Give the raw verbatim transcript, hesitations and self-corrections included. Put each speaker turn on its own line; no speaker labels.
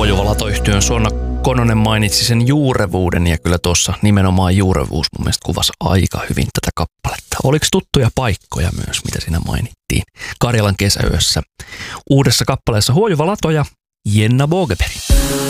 Huojuva Lato-yhtyön Suonna Kononen mainitsi sen juurevuuden ja kyllä tuossa nimenomaan juurevuus mun mielestä kuvasi aika hyvin tätä kappaletta. Oliko tuttuja paikkoja myös, mitä siinä mainittiin? Karjalan kesäyössä uudessa kappaleessa Huojuva Lato ja Jenna Bågeberg.